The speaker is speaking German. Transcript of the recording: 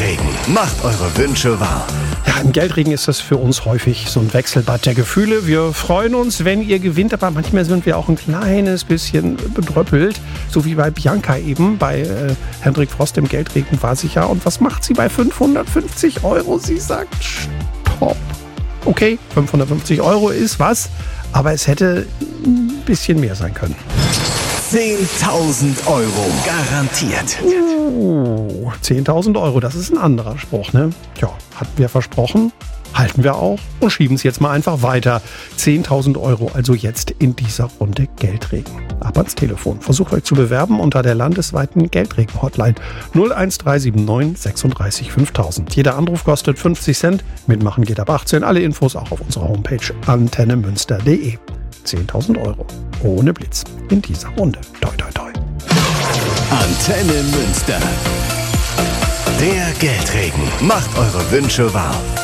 Geldregen macht eure Wünsche wahr. Ja, im Geldregen ist das für uns häufig so ein Wechselbad der Gefühle. Wir freuen uns, wenn ihr gewinnt, aber manchmal sind wir auch ein kleines bisschen bedröppelt. So wie bei Bianca eben, bei Hendrik Frost im Geldregen war sie ja. Und was macht sie bei 550 €? Sie sagt, stopp. Okay, 550 € ist was, aber es hätte ein bisschen mehr sein können. 10.000 € garantiert. 10.000 €, das ist ein anderer Spruch, ne? Ja, hatten wir versprochen, halten wir auch und schieben es jetzt mal einfach weiter. 10.000 € also jetzt in dieser Runde Geldregen. Ab ans Telefon. Versucht euch zu bewerben unter der landesweiten Geldregen-Hotline 01379 36 5000. Jeder Anruf kostet 50 Cent. Mitmachen geht ab 18. Alle Infos auch auf unserer Homepage antennemünster.de. 10.000 € ohne Blitz in dieser Runde. Toi, toi, toi. Antenne Münster. Der Geldregen macht eure Wünsche wahr.